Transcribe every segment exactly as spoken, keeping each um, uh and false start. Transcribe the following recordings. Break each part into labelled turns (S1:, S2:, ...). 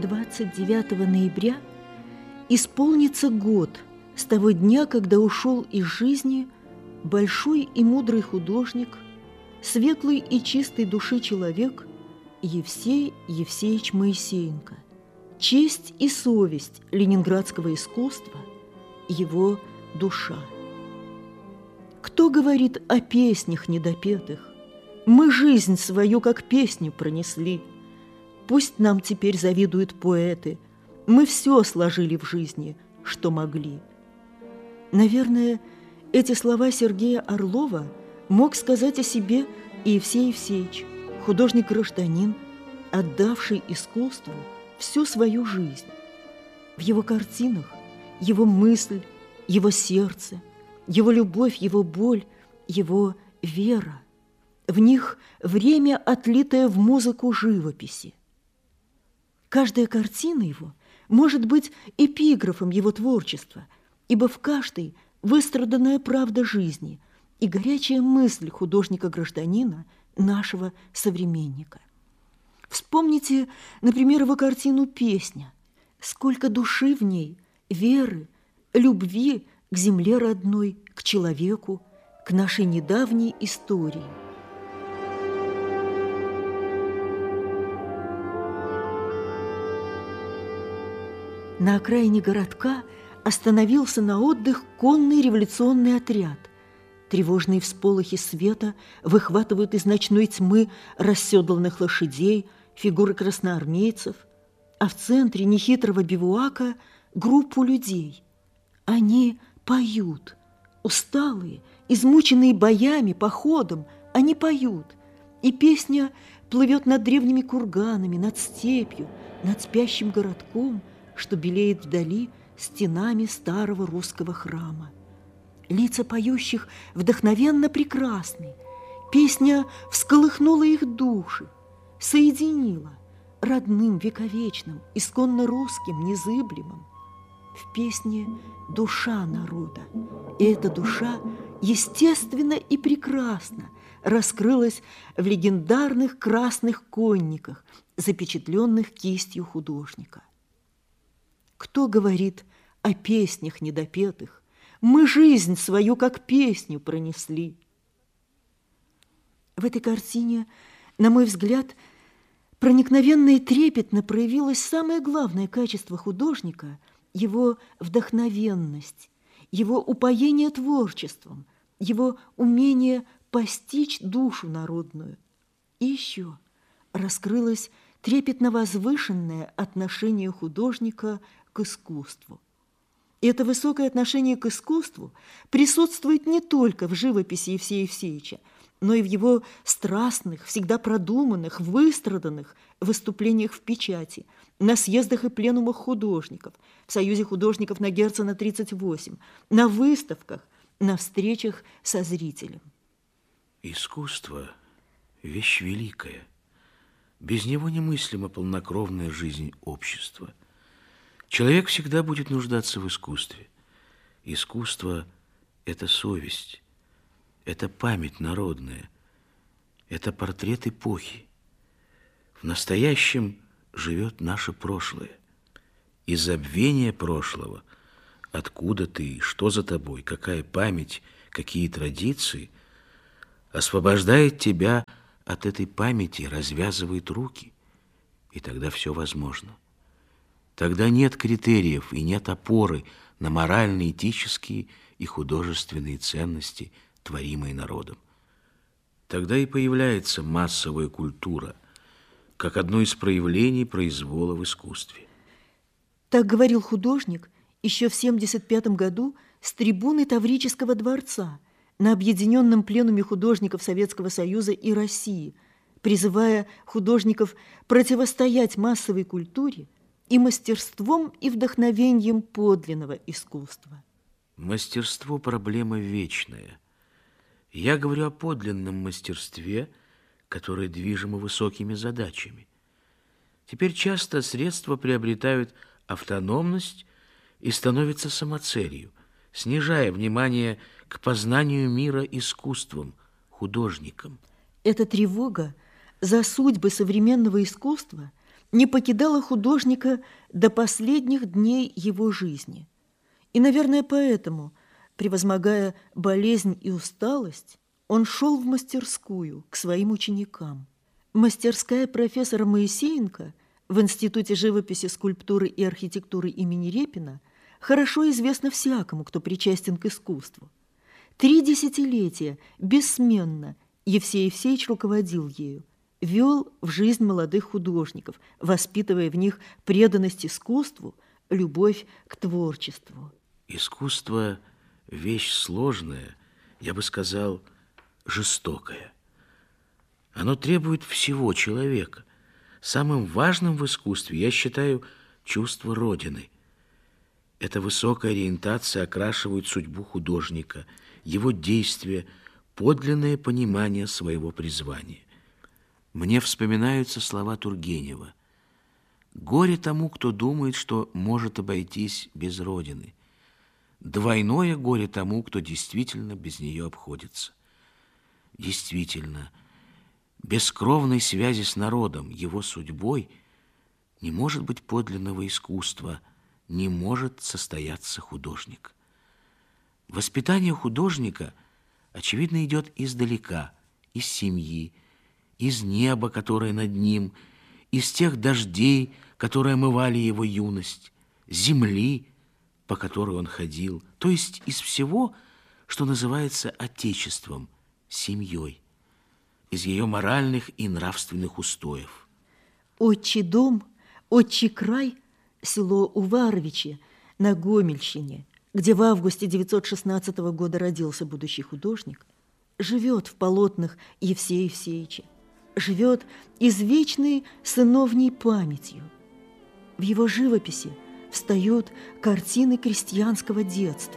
S1: двадцать девятого ноября исполнится год с того дня, когда ушел из жизни большой и мудрый художник, светлый и чистой души человек Евсей Евсеевич Моисеенко. Честь и совесть ленинградского искусства – его душа. Кто говорит о песнях недопетых? Мы жизнь свою как песню пронесли. Пусть нам теперь завидуют поэты. Мы все сложили в жизни, что могли. Наверное, эти слова Сергея Орлова мог сказать о себе и Евсей Евсеевич, художник-гражданин, отдавший искусству всю свою жизнь. В его картинах его мысль, его сердце, его любовь, его боль, его вера. В них время, отлитое в музыку живописи. Каждая картина его может быть эпиграфом его творчества, ибо в каждой выстраданная правда жизни и горячая мысль художника-гражданина, нашего современника. Вспомните, например, его картину «Песня». Сколько души в ней, веры, любви к земле родной, к человеку, к нашей недавней истории. На окраине городка остановился на отдых конный революционный отряд. Тревожные всполохи света выхватывают из ночной тьмы расседланных лошадей, фигуры красноармейцев, а в центре нехитрого бивуака группу людей. Они поют, усталые, измученные боями, походом, они поют, и песня плывет над древними курганами, над степью, над спящим городком, что белеет вдали стенами старого русского храма. Лица поющих вдохновенно прекрасны. Песня всколыхнула их души, соединила родным, вековечным, исконно русским, незыблемым. В песне душа народа, и эта душа естественно и прекрасно раскрылась в легендарных красных конниках, запечатленных кистью художника. Кто говорит о песнях недопетых? Мы жизнь свою как песню пронесли. В этой картине, на мой взгляд, проникновенно и трепетно проявилось самое главное качество художника – его вдохновенность, его упоение творчеством, его умение постичь душу народную. И еще раскрылось трепетно возвышенное отношение художника к искусству. И это высокое отношение к искусству присутствует не только в живописи Евсея Евсеевича, но и в его страстных, всегда продуманных, выстраданных выступлениях в печати, на съездах и пленумах художников, в Союзе художников на Герцена тридцать восемь, на выставках, на встречах со зрителем.
S2: Искусство – вещь великая. Без него немыслима полнокровная жизнь общества. Человек всегда будет нуждаться в искусстве. Искусство – это совесть, это память народная, это портрет эпохи. В настоящем живет наше прошлое. Из забвения прошлого, откуда ты, что за тобой, какая память, какие традиции, освобождает тебя от этой памяти, развязывает руки, и тогда все возможно. Тогда нет критериев и нет опоры на морально-этические и художественные ценности, творимые народом. Тогда и появляется массовая культура, как одно из проявлений произвола в искусстве.
S1: Так говорил художник еще в семьдесят пятом году с трибуны Таврического дворца на объединенном пленуме художников Советского Союза и России, призывая художников противостоять массовой культуре и мастерством и вдохновением подлинного искусства.
S2: Мастерство – проблема вечная. Я говорю о подлинном мастерстве, которое движимо высокими задачами. Теперь часто средства приобретают автономность и становятся самоцелью, снижая внимание к познанию мира искусством, художником.
S1: Эта тревога за судьбы современного искусства не покидала художника до последних дней его жизни. И, наверное, поэтому, превозмогая болезнь и усталость, он шел в мастерскую к своим ученикам. Мастерская профессора Моисеенко в Институте живописи, скульптуры и архитектуры имени Репина хорошо известна всякому, кто причастен к искусству. Три десятилетия бессменно Евсей Евсеевич руководил ею, вел в жизнь молодых художников, воспитывая в них преданность искусству, любовь к творчеству.
S2: Искусство – вещь сложная, я бы сказал, жестокая. Оно требует всего человека. Самым важным в искусстве я считаю чувство Родины. Эта высокая ориентация окрашивает судьбу художника, его действия, подлинное понимание своего призвания. Мне вспоминаются слова Тургенева: «Горе тому, кто думает, что может обойтись без Родины. Двойное горе тому, кто действительно без нее обходится». Действительно, без кровной связи с народом, его судьбой, не может быть подлинного искусства, не может состояться художник. Воспитание художника, очевидно, идет издалека, из семьи, из неба, которое над ним, из тех дождей, которые омывали его юность, земли, по которой он ходил, то есть из всего, что называется отечеством, семьей, из ее моральных и нравственных устоев.
S1: Отчий дом, отчий край, село Уваровичи на Гомельщине, где в августе девятьсот шестнадцатого года родился будущий художник, живет в полотнах Евсея Евсеевича, живет извечной сыновней памятью. В его живописи встают картины крестьянского детства.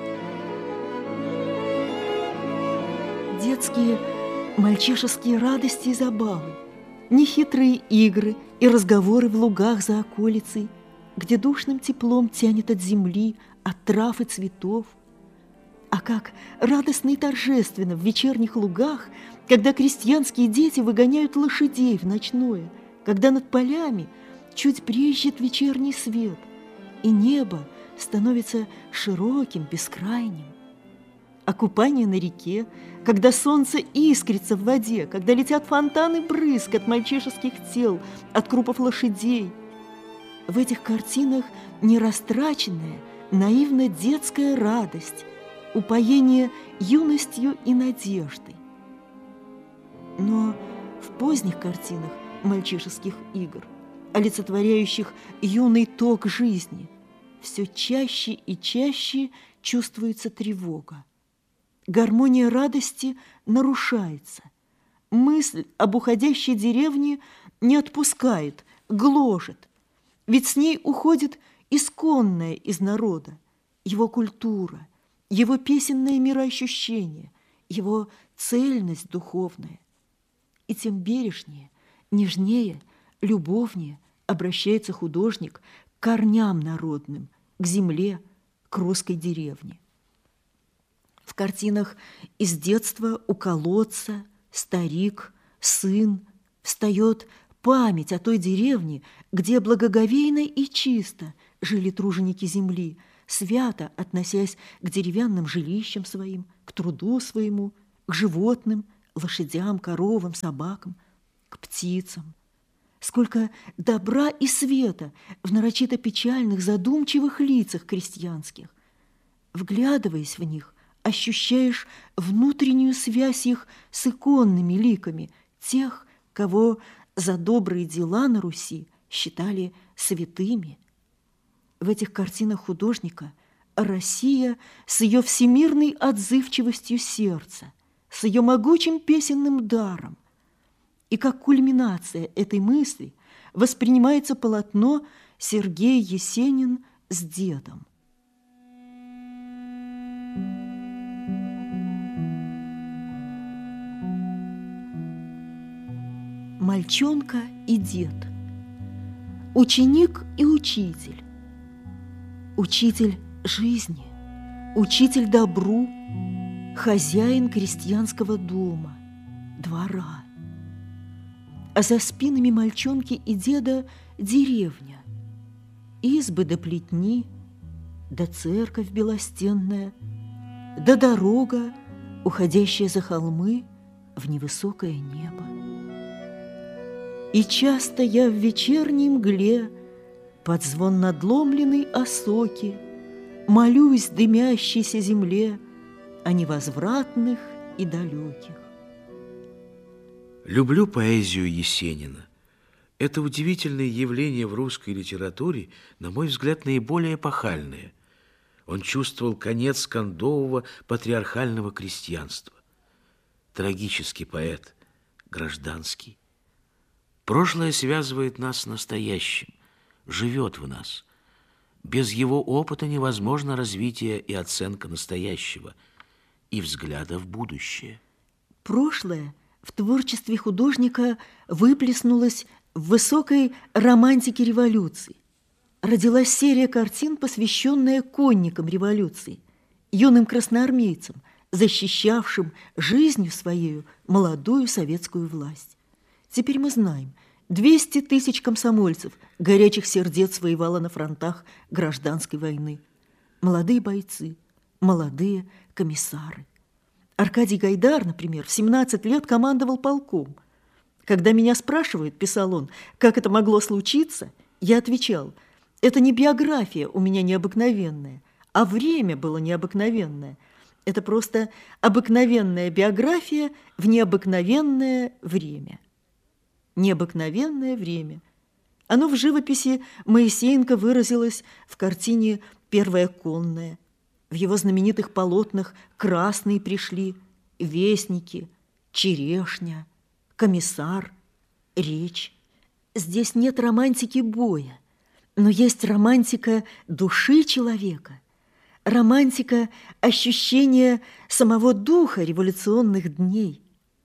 S1: Детские мальчишеские радости и забавы, нехитрые игры и разговоры в лугах за околицей, где душным теплом тянет от земли, от трав и цветов. А как радостно и торжественно в вечерних лугах, когда крестьянские дети выгоняют лошадей в ночное, когда над полями чуть брезжит вечерний свет, и небо становится широким, бескрайним. А купание на реке, когда солнце искрится в воде, когда летят фонтаны брызг от мальчишеских тел, от крупов лошадей. В этих картинах нерастраченная, наивно-детская радость, упоение юностью и надеждой. Но в поздних картинах мальчишеских игр, олицетворяющих юный ток жизни, все чаще и чаще чувствуется тревога. Гармония радости нарушается. Мысль об уходящей деревне не отпускает, гложет. Ведь с ней уходит исконное из народа, его культура, его песенное мироощущение, его цельность духовная. И тем бережнее, нежнее, любовнее обращается художник к корням народным, к земле, к русской деревне. В картинах из детства у колодца старик, сын, встает память о той деревне, где благоговейно и чисто жили труженики земли, свято относясь к деревянным жилищам своим, к труду своему, к животным, лошадям, коровам, собакам, к птицам. Сколько добра и света в нарочито печальных, задумчивых лицах крестьянских. Вглядываясь в них, ощущаешь внутреннюю связь их с иконными ликами тех, кого за добрые дела на Руси считали святыми. В этих картинах художника Россия с ее всемирной отзывчивостью сердца, с ее могучим песенным даром. И как кульминация этой мысли воспринимается полотно Сергей Есенин с дедом. Мальчонка и дед, ученик и учитель, учитель жизни, учитель добру, хозяин крестьянского дома, двора. а за спинами мальчонки и деда деревня. Избы да плетни, да церковь белостенная, да дорога, уходящая за холмы в невысокое небо. И часто я в вечерней мгле под звон надломленной осоки молюсь дымящейся земле о невозвратных и далеких.
S2: Люблю поэзию Есенина. Это удивительное явление в русской литературе, на мой взгляд, наиболее эпохальное. Он чувствовал конец кондового патриархального крестьянства. Трагический поэт, гражданский. Прошлое связывает нас с настоящим, живет в нас. Без его опыта невозможно развитие и оценка настоящего, и взгляда в будущее.
S1: Прошлое в творчестве художника выплеснулось в высокой романтике революции. Родилась серия картин, посвященная конникам революции, юным красноармейцам, защищавшим жизнью своей молодую советскую власть. Теперь мы знаем, двести тысяч комсомольцев, горячих сердец, воевало на фронтах гражданской войны. Молодые бойцы, молодые комиссары. Аркадий Гайдар, например, в семнадцать лет командовал полком. Когда меня спрашивают, писал он, как это могло случиться, я отвечал, это не биография у меня необыкновенная, а время было необыкновенное. Это просто обыкновенная биография в необыкновенное время. Необыкновенное время. Оно в живописи Моисеенко выразилось в картине «Первая конная». В его знаменитых полотнах «Красные пришли», «Вестники», «Черешня», «Комиссар», «Речь». Здесь нет романтики боя, но есть романтика души человека, романтика ощущения самого духа революционных дней.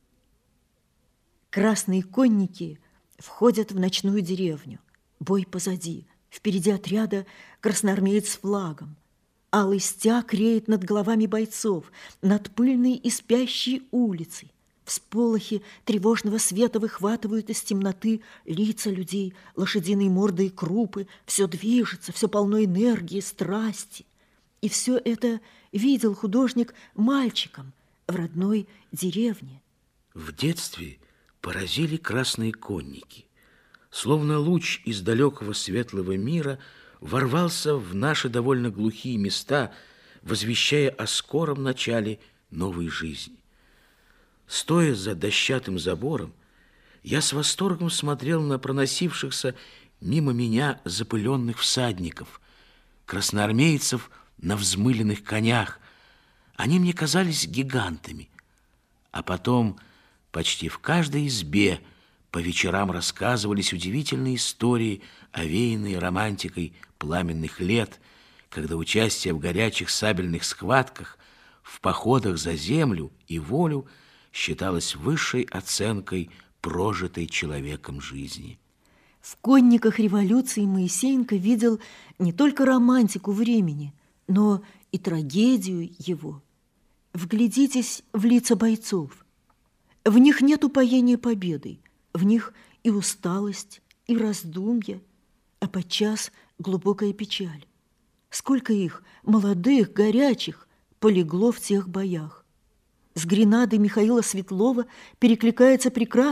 S1: Красные конники входят в ночную деревню. Бой позади, впереди отряда красноармеец с флагом. Алый стяг реет над головами бойцов, над пыльной и спящей улицей. Всполохи тревожного света выхватывают из темноты лица людей, лошадиные морды и крупы. Все движется, все полно энергии, страсти. И все это видел художник мальчиком в родной деревне.
S2: В детстве поразили красные конники. Словно луч из далекого светлого мира ворвался в наши довольно глухие места, возвещая о скором начале новой жизни. Стоя за дощатым забором, я с восторгом смотрел на проносившихся мимо меня запыленных всадников, красноармейцев на взмыленных конях. Они мне казались гигантами. А потом почти в каждой избе по вечерам рассказывались удивительные истории, овеянные романтикой пламенных лет, когда участие в горячих сабельных схватках, в походах за землю и волю считалось высшей оценкой прожитой человеком жизни.
S1: В конниках революции Моисеенко видел не только романтику времени, но и трагедию его. Вглядитесь в лица бойцов. В них нет упоения победой, в них и усталость, и раздумья, а подчас глубокая печаль. Сколько их, молодых, горячих, полегло в тех боях. С Гренадой Михаила Светлова перекликается прекрасный